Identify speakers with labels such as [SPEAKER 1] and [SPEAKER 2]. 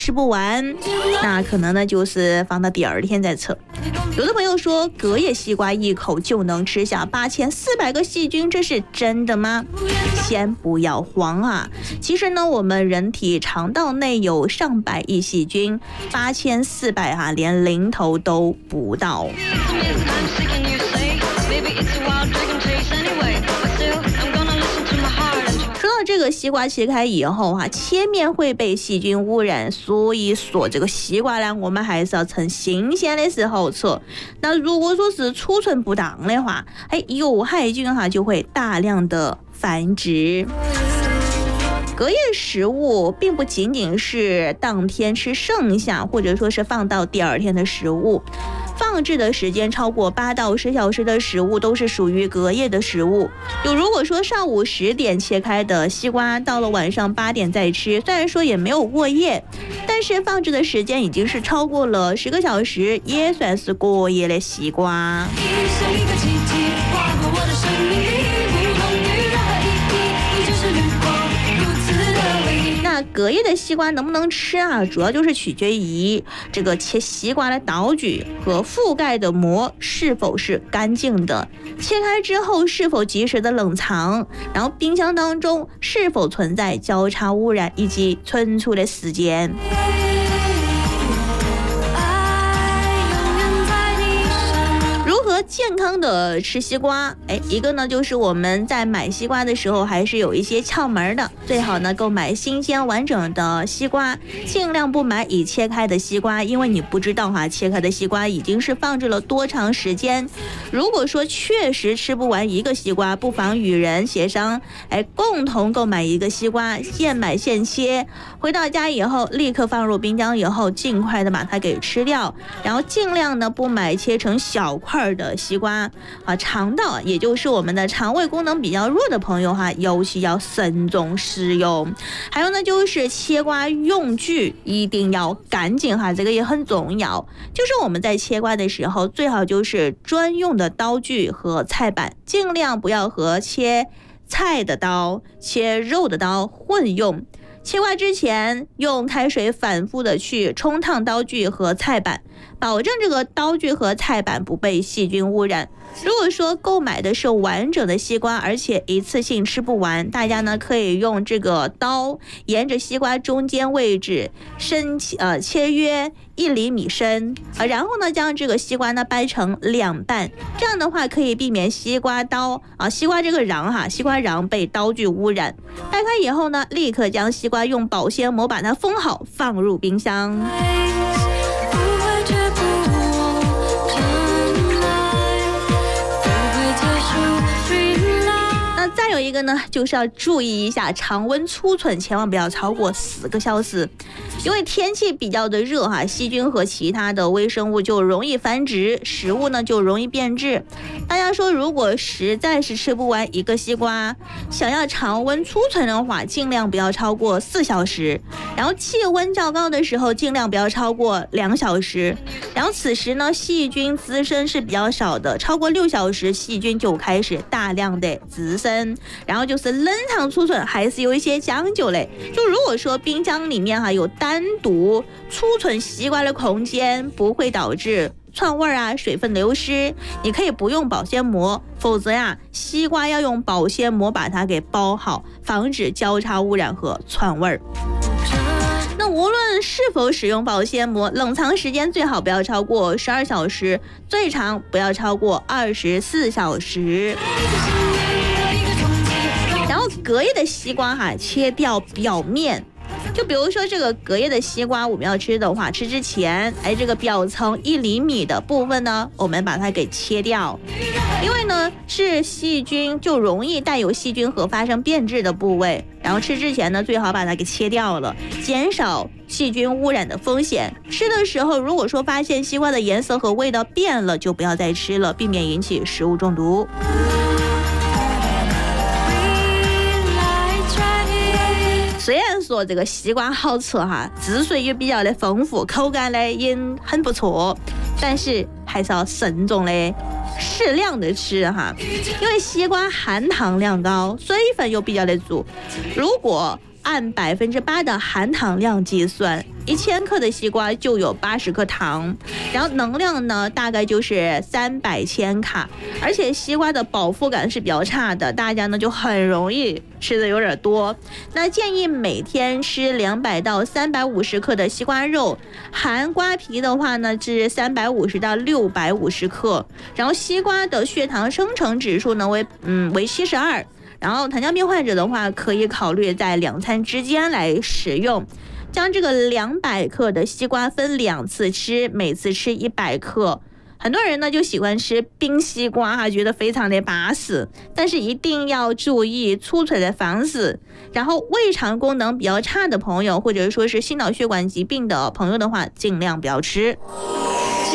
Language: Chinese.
[SPEAKER 1] 吃不完，那可能呢就是放到第二天再吃。有的朋友说隔夜西瓜一口就能吃下8400个细菌，这是真的吗？先不要慌啊！其实呢，我们人体肠道内有上百亿细菌，8400啊，连零头都不到。说到这个西瓜切开以后切面会被细菌污染，所以说这个西瓜呢，我们还是要趁新鲜的时候吃。那如果说是储存不当的话，有害菌就会大量的繁殖。隔夜食物并不仅仅是当天吃剩下，或者说是放到第二天的食物。放置的时间超过8到10小时的食物都是属于隔夜的食物。如果说上午10点切开的西瓜，到了晚上8点再吃，虽然说也没有过夜，但是放置的时间已经是超过了10个小时，也算是过夜的西瓜。那隔夜的西瓜能不能吃主要就是取决于这个切西瓜的刀具和覆盖的膜是否是干净的，切开之后是否及时的冷藏，然后冰箱当中是否存在交叉污染以及存储的时间。健康的吃西瓜，一个呢就是我们在买西瓜的时候还是有一些窍门的，最好呢购买新鲜完整的西瓜，尽量不买已切开的西瓜，因为你不知道切开的西瓜已经是放置了多长时间。如果说确实吃不完一个西瓜，不妨与人协商，共同购买一个西瓜，现买现切，回到家以后立刻放入冰箱以后，尽快的把它给吃掉，然后尽量呢不买切成小块的西瓜肠道也就是我们的肠胃功能比较弱的朋友尤其要慎重使用。还有呢就是切瓜用具一定要干净这个也很重要。就是我们在切瓜的时候，最好就是专用的刀具和菜板，尽量不要和切菜的刀、切肉的刀混用。切瓜之前用开水反复的去冲烫刀具和菜板，保证这个刀具和菜板不被细菌污染。如果说购买的是完整的西瓜，而且一次性吃不完，大家呢可以用这个刀沿着西瓜中间位置切约1厘米深，然后呢将这个西瓜呢掰成2半，这样的话可以避免西瓜这个瓤西瓜瓤被刀具污染。掰开以后呢，立刻将西瓜用保鲜膜把它封好，放入冰箱。再有一个呢，就是要注意一下常温储存，千万不要超过4个小时。因为天气比较的热细菌和其他的微生物就容易繁殖，食物呢就容易变质。大家说，如果实在是吃不完一个西瓜，想要常温储存的话，尽量不要超过4小时。然后气温较高的时候，尽量不要超过2小时。然后此时呢，细菌滋生是比较少的，超过6小时，细菌就开始大量的滋生。然后就是冷藏储存还是有一些讲究嘞，就如果说冰箱里面有单独储存西瓜的空间，不会导致串味水分流失，你可以不用保鲜膜，否则西瓜要用保鲜膜把它给包好，防止交叉污染和串味。那无论是否使用保鲜膜，冷藏时间最好不要超过12小时，最长不要超过24小时。然后隔夜的西瓜切掉表面，就比如说这个隔夜的西瓜我们要吃的话，吃之前这个表层1厘米的部分呢，我们把它给切掉，因为呢是细菌就容易带有细菌和发生变质的部位，然后吃之前呢最好把它给切掉了，减少细菌污染的风险。吃的时候如果说发现西瓜的颜色和味道变了，就不要再吃了，避免引起食物中毒。虽然说这个西瓜好吃汁水也比较的丰富，口感呢也很不错，但是还是要慎重的适量的吃因为西瓜含糖量高，水分又比较的足，如果按8%的含糖量计算， 1000克的西瓜就有80克糖，然后能量呢大概就是300千卡，而且西瓜的饱腹感是比较差的，大家呢就很容易吃的有点多。那建议每天吃200到350克的西瓜肉，含瓜皮的话呢是350到650克，然后西瓜的血糖生成指数呢为72。然后糖尿病患者的话，可以考虑在2餐之间来食用，将这个200克的西瓜分2次吃，每次吃100克。很多人呢就喜欢吃冰西瓜觉得非常的拔死，但是一定要注意粗腿的防死。然后胃肠功能比较差的朋友，或者说是心脑血管疾病的朋友的话，尽量不要吃。